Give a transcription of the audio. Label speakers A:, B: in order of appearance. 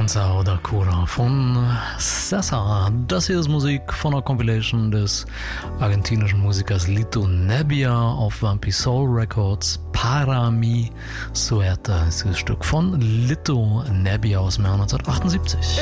A: Danza oder Cura von Sessa. Das hier ist Musik von der Compilation des argentinischen Musikers Lito Nebbia auf Vampi Soul Records. Para mi suerte ist dieses Stück von Lito Nebbia aus dem Jahr 1978.